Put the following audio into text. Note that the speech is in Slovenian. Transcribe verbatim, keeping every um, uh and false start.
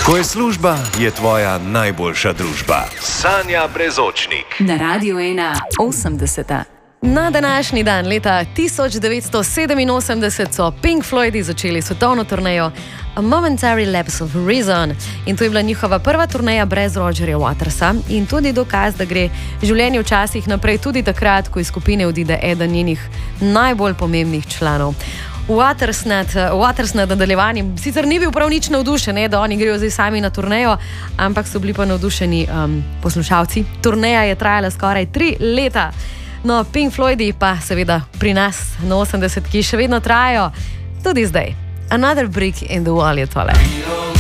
Ko je služba, je tvoja najboljša družba. Sanja Brezočnik. Na Radiu ena osemdeseta. Na današnji dan leta tisoč devetsto sedeminosemdeset so Pink Floydi začeli svetovno turnejo A Momentary Lapse of Reason. In to je bila njihova prva turneja brez Rogerja Watersa in tudi dokaz, da gre življenje včasih naprej tudi takrat, ko iz skupine odide eden njenih najbolj pomembnih članov. Waters nad, Waters nad nadaljevanjem sicer ni bil prav nič navdušen, ne, da oni grejo zdaj sami na turnejo, ampak so bili pa navdušeni um, poslušalci. Turneja je trajala skoraj tri leta. No, Pink Floydi pa seveda pri nas na osemdesetki še vedno trajajo, tudi zdaj. Another brick in the wall je tole.